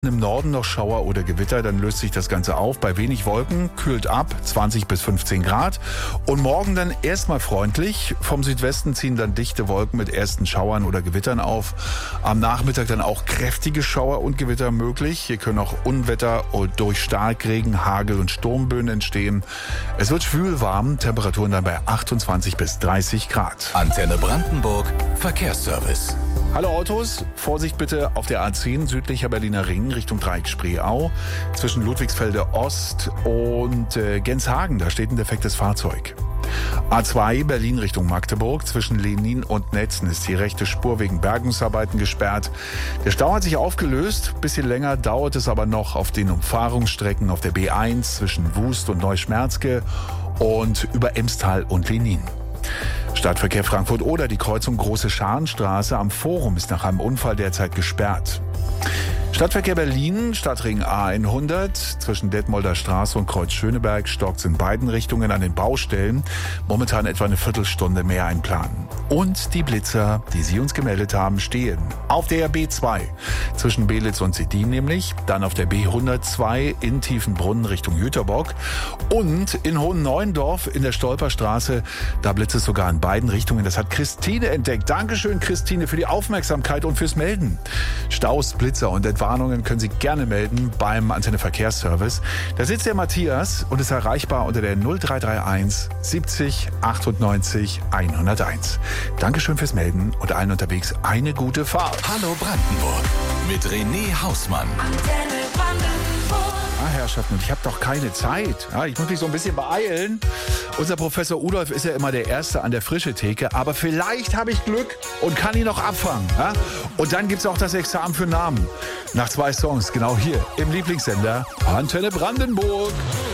Im Norden noch Schauer oder Gewitter, dann löst sich das Ganze auf. Bei wenig Wolken kühlt ab, 20 bis 15 Grad. Und morgen dann erstmal freundlich. Vom Südwesten ziehen dann dichte Wolken mit ersten Schauern oder Gewittern auf. Am Nachmittag dann auch kräftige Schauer und Gewitter möglich. Hier können auch Unwetter durch Starkregen, Hagel und Sturmböen entstehen. Es wird schwül warm, Temperaturen dann bei 28 bis 30 Grad. Antenne Brandenburg, Verkehrsservice. Hallo Autos, Vorsicht bitte auf der A10 südlicher Berliner Ring Richtung Dreieck Spreeau. Zwischen Ludwigsfelde Ost und Genshagen, da steht ein defektes Fahrzeug. A2 Berlin Richtung Magdeburg. Zwischen Lenin und Netzen ist die rechte Spur wegen Bergungsarbeiten gesperrt. Der Stau hat sich aufgelöst. Bisschen länger dauert es aber noch auf den Umfahrungsstrecken auf der B1 zwischen Wust und Neuschmerzke und über Emstal und Lenin. Stadtverkehr Frankfurt-Oder, die Kreuzung Große Scharnstraße am Forum ist nach einem Unfall derzeit gesperrt. Stadtverkehr Berlin, Stadtring A100, zwischen Detmolder Straße und Kreuz Schöneberg stockt in beiden Richtungen an den Baustellen. Momentan etwa eine Viertelstunde mehr einplanen. Und die Blitzer, die Sie uns gemeldet haben, stehen auf der B2 zwischen Belitz und Sedin nämlich, dann auf der B102 in Tiefenbrunn Richtung Jüterbock und in Hohenneuendorf in der Stolperstraße. Da blitzt es sogar in beiden Richtungen. Das hat Christine entdeckt. Dankeschön, Christine, für die Aufmerksamkeit und fürs Melden. Staus, Blitzer und Entwarnungen können Sie gerne melden beim Antenne Verkehrsservice. Da sitzt der Matthias und ist erreichbar unter der 0331 70 98 101. Dankeschön fürs Melden und allen unterwegs eine gute Fahrt. Hallo Brandenburg mit René Hausmann. Antenne Brandenburg. Herrschaften, und ich habe doch keine Zeit. Ja, ich muss mich so ein bisschen beeilen. Unser Professor Udolf ist ja immer der Erste an der frische Theke, aber vielleicht habe ich Glück und kann ihn noch abfangen. Ja? Und dann gibt es auch das Examen für Namen. Nach 2 Songs, genau hier im Lieblingssender Antenne Brandenburg.